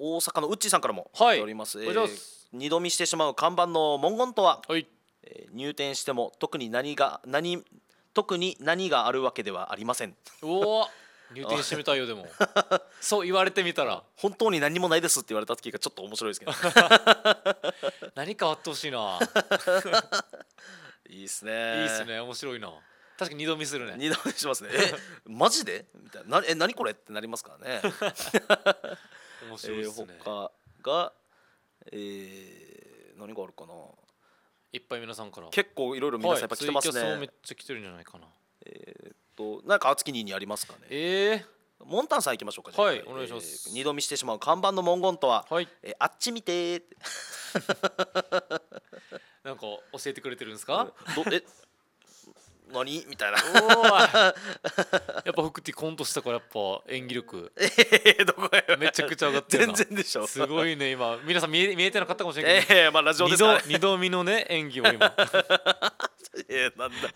大阪のうっちーさんからもはい来ております。 お願いします。 二度見してしまう看板の文言とは、 はい。 入店しても特に何があるわけではありません。 おお、入店してみたいよ。でもそう言われてみたら本当に何もないですって言われた時がちょっと面白いですけど何かあってほしいな。 いいっすね。 いいっすね、面白いな。確かに二度見するね。 二度見しますね。マジでみたいな。何これってなりますからね。 面白いっすね。 他が、何があるかな。 いっぱい皆さんから結構いろいろ皆さんやっぱ来てますね。 ツイキャスもめっちゃ来てるんじゃないかな。 なんか厚木にありますかね。モンタンさん行きましょうか。 はいお願いします。 二度見してしまう看板の文言とは、 はい。 あっち見てーってなんか教えてくれてるんですか。 何みたいな。 おーやっぱ福ティコントしたからやっぱ演技力どこやめちゃくちゃ上がってるな。 全然でしょ。 すごいね。今皆さん見えてなかったかもしれないけど、 まあラジオですからね。 二度見のね演技を今なんだ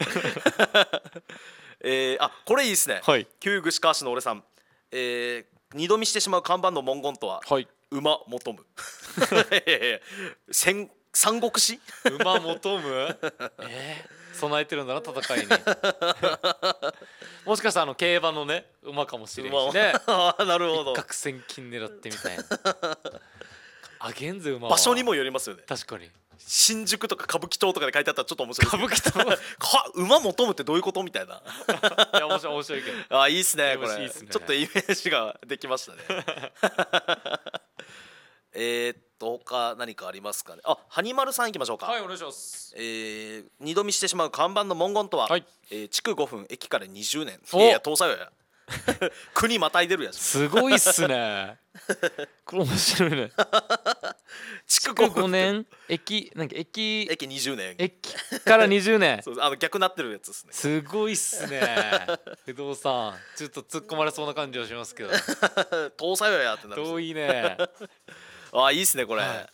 これいいですね。 はい旧串川市の俺さん、二度見してしまう看板の文言とは、 はい。 馬求む三国志馬求む備えてるんだな戦いにもしかしたら競馬のね馬かもしれんしね。 なるほど。 一攫千金狙ってみたいな。あげんぜ馬は。 場所にもよりますよね。 確かに。 新宿とか歌舞伎町とかで書いてあったらちょっと面白い歌舞伎町馬求むってどういうことみたいな。 いや面白いけど。 いいっすねこれ。 いいっすね。 ちょっとイメージができましたね。他何かありますかね。ハニマルさん行きましょうか。 はいお願いします。 二度見してしまう看板の文言とは、 はい築5分駅から20年。 おいや東西や国またいでるやつ。 すごいっすね。これ面白いね。 築 5 5 年駅 20年。 駅から20年。 そう逆なってるやつですね。 すごいっすね。不動産ちょっと突っ込まれそうな感じはしますけど。 東西やってなる。 遠いね。 いいっすねこれ。 はい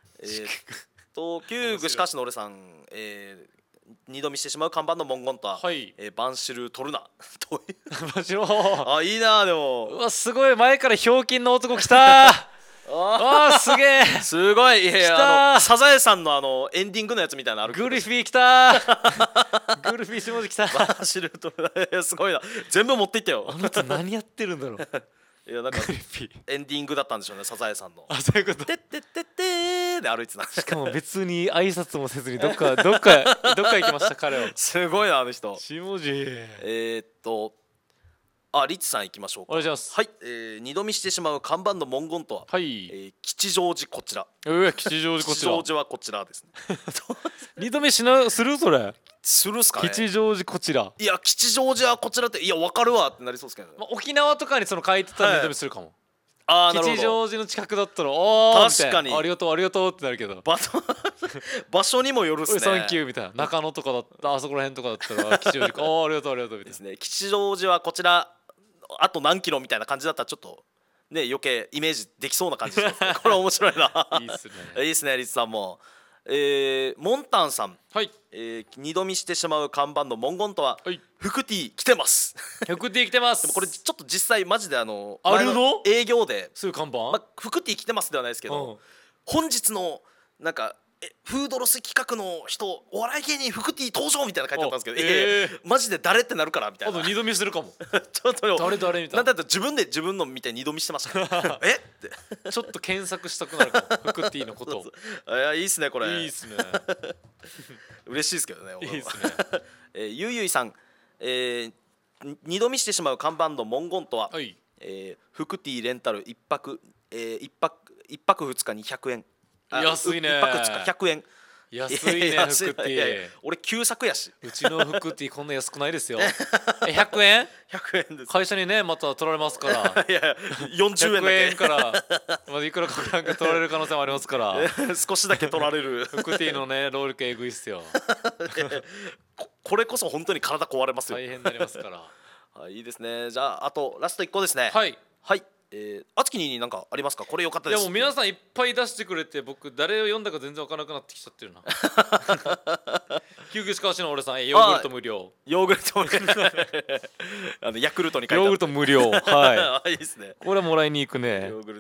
旧串川市の俺さん、二度見してしまう看板の文言とは、 はいバンシル取るな。 マジのいいなでうも。 わすごい前からひょうきんの男来た。すげえ。 すごい。 来たサザエさんのエンディングのやつみたいなのある。 グリフィー来た。グリフィー下地来た。 バンシル取るな。すごいな。全部持っていったよ。 あの人何やってるんだろう。 いやなんかグリフィー。 エンディングだったんでしょうねサザエさんの。 そういうこと。 てってってってーで歩いてた。 しかも別に挨拶もせずにどっか行きました彼は。 すごいな人。 下地。 リッチさん行きましょうか。 お願いします。 はい、二度見してしまう看板の文言とは、 はい。 吉祥寺こちら。 吉祥寺こ吉ちら。 祥寺はこちらですね。 二度目するそれ。 するっすかね。 吉祥寺こちら。 いや吉祥寺はこちらって分かるわってなりそうですけどね。 沖縄とかにその書いてたら二度目するかも。 なるほど。 吉祥寺の近くだったら確かにありがとうってなるけど。 場所にもよるっすね。 サンキューみたいな。中野とかだったあそこら辺とかだったら吉祥寺ありがとうみたいなですね。吉祥寺はこちらあと何キロみたいな感じだったらちょっとね余計イメージできそうな感じですね。これ面白いな。 いいっすね。 いいっすねリツさんも。モンタンさん、 はい。 二度見してしまう看板の文言とは、 はい。 フクティ来てます。 100で来てます。 でもこれちょっと実際マジであるの前営業で、 そういう看板。 フクティ来てますではないですけど、本日のなんかフードロス企画の人お笑い芸人フクティ登場みたいな書いてあったんですけど、マジで誰ってなるからみたいな。 二度見するかも。 ちょっと誰みたいな。 なんだったら自分の見て二度見してましたからってちょっと検索したくなるかも。フクティのことを。 いいっすねこれ。 いいっすね。 嬉しいですけどね。 いいっすね。 ゆいゆいさん、二度見してしまう看板の文言とは、 はい。 フクティレンタル一泊二日に100円。 安いね。 一泊二日100円。 安いねフクティ。 俺旧作やし。 うちのフクティこんな安くないですよ。100円 ？100円です。 会社にねまた取られますから。 いや40円だけ。 100円からまだいくらかなんか取られる可能性もありますから。 少しだけ取られる。 フクティのね労力えぐいっすよ。 これこそ本当に体壊れますよ。 大変になりますから。 いいですね。じゃああとラスト1個ですね。 はい。 はい。あつきになんかありますか。これ良かったです。 いやもう皆さんいっぱい出してくれて僕誰を読んだか全然わからなくなってきちゃってるな。旧串川市の俺さんヨーグルト無料。 ヨーグルト無料。ヤクルトに書いてある。 ヨーグルト無料。はい。 いいですね。 これもらいに行くね。 ヨーグルト